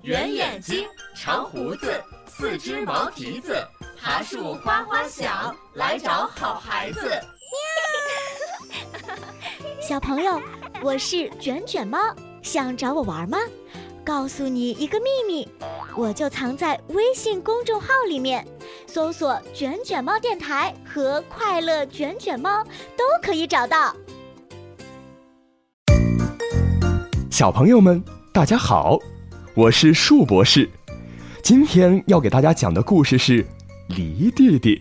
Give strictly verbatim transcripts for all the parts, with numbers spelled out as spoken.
圆眼睛，长胡子，四只毛蹄子，爬树哗哗响，来找好孩子。 小朋友，我是卷卷猫，想找我玩吗？告诉你一个秘密，我就藏在微信公众号里面，搜索卷卷猫电台和快乐卷卷猫都可以找到。 小朋友们，大家好，我是树博士。今天要给大家讲的故事是梨弟弟。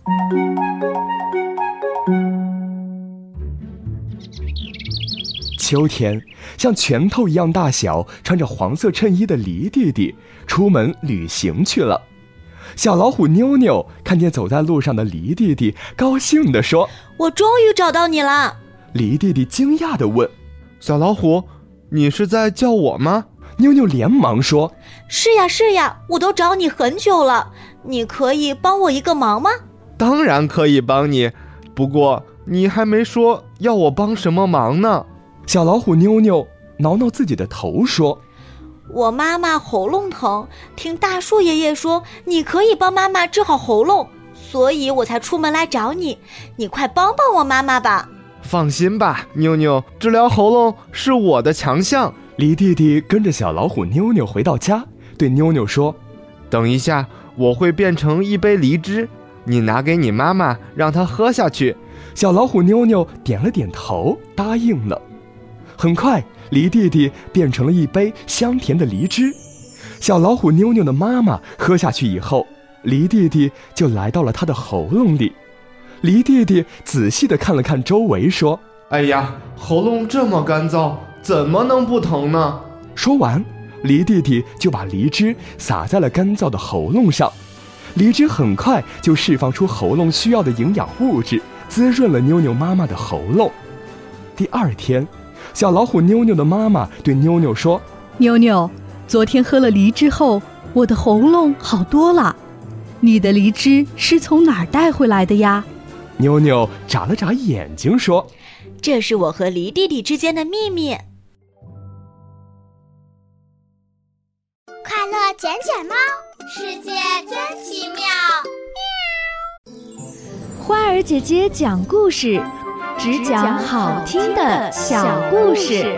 秋天，像拳头一样大小，穿着黄色衬衣的梨弟弟出门旅行去了。小老虎妞妞看见走在路上的梨弟弟，高兴地说：“ 我终于找到你了。” 梨弟弟惊讶地问：“ 小老虎，你是在叫我吗？” 妞妞连忙说：“ 是呀是呀，我都找你很久了，你可以帮我一个忙吗？”“ 当然可以帮你，不过你还没说要我帮什么忙呢。” 小老虎妞妞挠挠自己的头说：“ 我妈妈喉咙疼，听大树爷爷说你可以帮妈妈治好喉咙，所以我才出门来找你，你快帮帮我妈妈吧。”“ 放心吧，妞妞，治疗喉咙是我的强项。” 梨弟弟跟着小老虎妞妞回到家，对妞妞说：“ 等一下，我会变成一杯梨汁，你拿给你妈妈，让她喝下去。” 小老虎妞妞点了点头，答应了。很快，梨弟弟变成了一杯香甜的梨汁。小老虎妞妞的妈妈喝下去以后，梨弟弟就来到了她的喉咙里。梨弟弟仔细地看了看周围，说：“ 哎呀，喉咙这么干燥，怎么能不疼呢？” 说完，梨弟弟就把梨汁洒在了干燥的喉咙上。梨汁很快就释放出喉咙需要的营养物质，滋润了妞妞妈妈的喉咙。第二天，小老虎妞妞的妈妈对妞妞说：“ 妞妞，昨天喝了梨汁后，我的喉咙好多了。你的梨汁是从哪儿带回来的呀？” 妞妞眨了眨眼睛说：“ 这是我和梨弟弟之间的秘密。” 快乐卷卷猫，世界真奇妙。 花儿姐姐讲故事，只讲好听的小故事。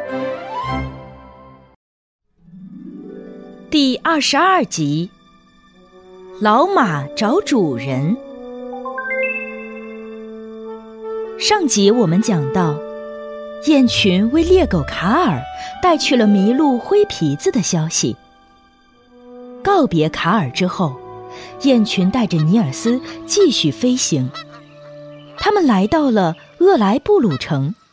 第二十二集，老马找主人。上集我们讲到，雁群为猎狗卡尔带去了麋鹿灰皮子的消息。告别卡尔之后，雁群带着尼尔斯继续飞行。他们来到了厄莱布鲁城，